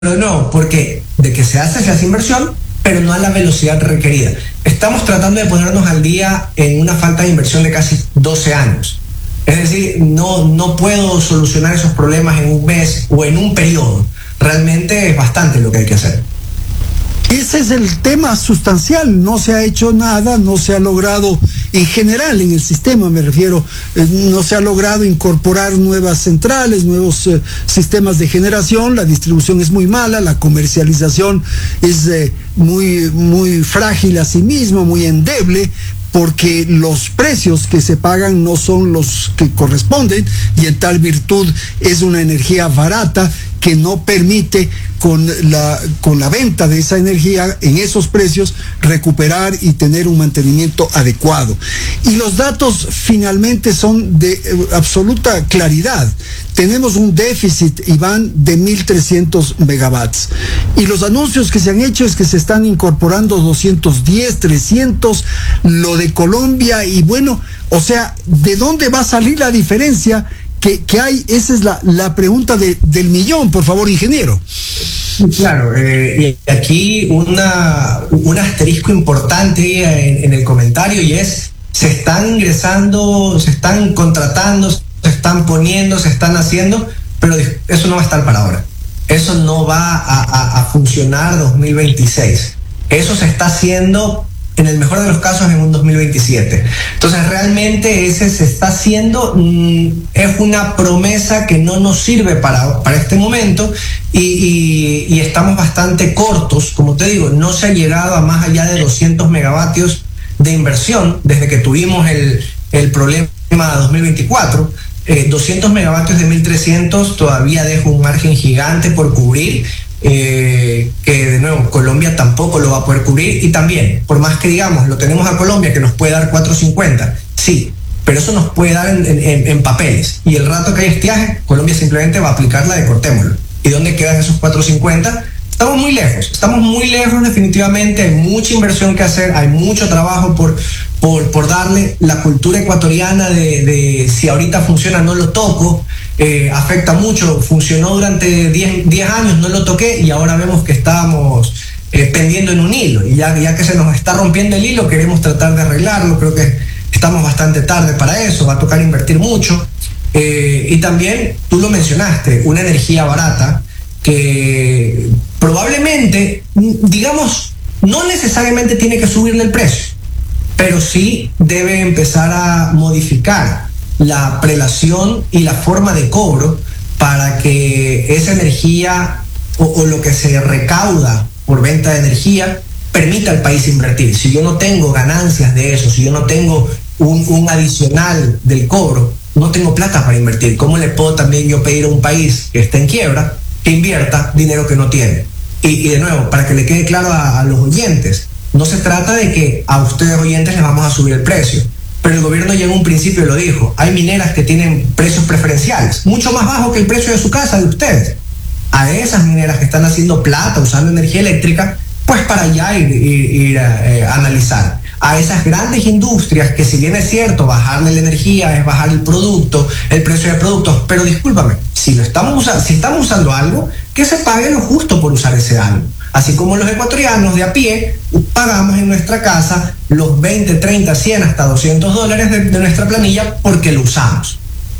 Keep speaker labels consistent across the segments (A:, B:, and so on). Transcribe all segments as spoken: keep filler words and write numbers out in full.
A: no, porque de que se hace, se hace inversión, pero no a la velocidad requerida. Estamos tratando de ponernos al día en una falta de inversión de casi doce años. Es decir, no, no puedo solucionar esos problemas en un mes o en un periodo. Realmente es bastante lo que hay que hacer.
B: Ese es el tema sustancial, no se ha hecho nada, no se ha logrado, en general en el sistema me refiero, eh, no se ha logrado incorporar nuevas centrales, nuevos eh, sistemas de generación, la distribución es muy mala, la comercialización es eh, muy, muy frágil a sí misma, muy endeble, porque los precios que se pagan no son los que corresponden y en tal virtud es una energía barata que no permite con la, con la venta de esa energía en esos precios recuperar y tener un mantenimiento adecuado. Y los datos finalmente son de eh, absoluta claridad. Tenemos un déficit, Iván, de mil trescientos megawatts. Y los anuncios que se han hecho es que se están incorporando doscientos diez, trescientos, lo de Colombia, y bueno, o sea, ¿de dónde va a salir la diferencia que, que hay? Esa es la, la pregunta de, del millón, por favor, ingeniero.
A: Claro, eh, y aquí una, un asterisco importante en, en el comentario, y es, se están ingresando, se están contratando, se están poniendo, se están haciendo, pero eso no va a estar para ahora. Eso no va a, a, a funcionar dos mil veintiséis. Eso se está haciendo en el mejor de los casos en un dos mil veintisiete. Entonces realmente ese se está haciendo, mmm, es una promesa que no nos sirve para, para este momento y, y, y estamos bastante cortos. Como te digo, no se ha llegado a más allá de doscientos megavatios de inversión desde que tuvimos el, el problema dos mil veinticuatro. Eh, doscientos megavatios de mil trescientos todavía deja un margen gigante por cubrir. Eh, que de nuevo Colombia tampoco lo va a poder cubrir, y también, por más que digamos, lo tenemos a Colombia que nos puede dar cuatro cincuenta, sí, pero eso nos puede dar en, en, en papeles, y el rato que hay estiaje, Colombia simplemente va a aplicar la de cortémoslo. ¿Y dónde quedan esos cuatro cincuenta? Estamos muy lejos, estamos muy lejos definitivamente, hay mucha inversión que hacer, hay mucho trabajo por, por, por darle. La cultura ecuatoriana de, de si ahorita funciona no lo toco, eh, afecta mucho. Funcionó durante diez años, no lo toqué, y ahora vemos que estábamos eh, pendiendo en un hilo, y ya, ya que se nos está rompiendo el hilo, queremos tratar de arreglarlo. Creo que estamos bastante tarde para eso, va a tocar invertir mucho. Eh, y también, tú lo mencionaste, una energía barata, que probablemente, digamos, no necesariamente tiene que subirle el precio, pero sí debe empezar a modificar la prelación y la forma de cobro para que esa energía o, o lo que se recauda por venta de energía permita al país invertir. Si yo no tengo ganancias de eso, si yo no tengo un, un adicional del cobro, no tengo plata para invertir. ¿Cómo le puedo también yo pedir a un país que está en quiebra que invierta dinero que no tiene? Y, y de nuevo, para que le quede claro a, a los oyentes, no se trata de que a ustedes oyentes les vamos a subir el precio, pero el gobierno ya en un principio lo dijo, hay mineras que tienen precios preferenciales, mucho más bajos que el precio de su casa, de ustedes. A esas mineras que están haciendo plata usando energía eléctrica, pues para allá ir, ir, ir a eh, analizar. A esas grandes industrias que, si bien es cierto, bajarle la energía es bajar el producto, el precio de productos, pero discúlpame, si lo estamos usando, si estamos usando algo, que se pague lo justo por usar ese algo. Así como los ecuatorianos de a pie pagamos en nuestra casa los veinte, treinta, cien, hasta doscientos dólares de, de nuestra planilla porque lo usamos.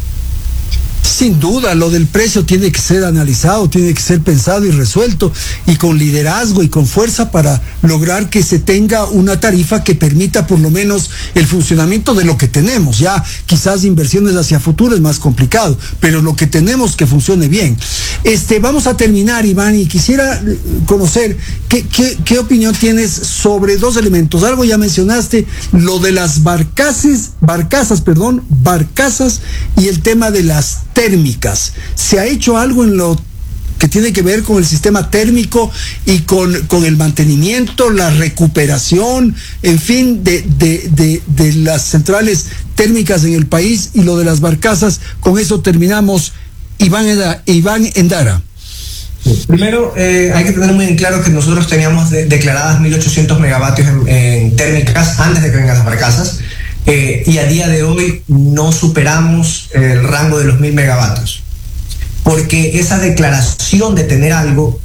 B: Sin duda, lo del precio tiene que ser analizado, tiene que ser pensado y resuelto, y con liderazgo y con fuerza para lograr que se tenga una tarifa que permita por lo menos el funcionamiento de lo que tenemos. Ya quizás inversiones hacia futuro es más complicado, pero lo que tenemos que funcione bien. Este, vamos a terminar, Iván, y quisiera conocer qué, qué, qué opinión tienes sobre dos elementos. Algo ya mencionaste, lo de las barcazas, barcazas, perdón, barcazas y el tema de las térmicas. ¿Se ha hecho algo en lo que tiene que ver con el sistema térmico y con, con el mantenimiento, la recuperación, en fin, de, de, de, de las centrales térmicas en el país, y lo de las barcazas? Con eso terminamos. Iván, Eda, Iván Endara.
A: Primero, eh, hay que tener muy en claro que nosotros teníamos de, declaradas mil ochocientos megavatios en, en térmicas antes de que vengan las barcazas. Eh, y a día de hoy no superamos el rango de los mil megavatios, porque esa declaración de tener algo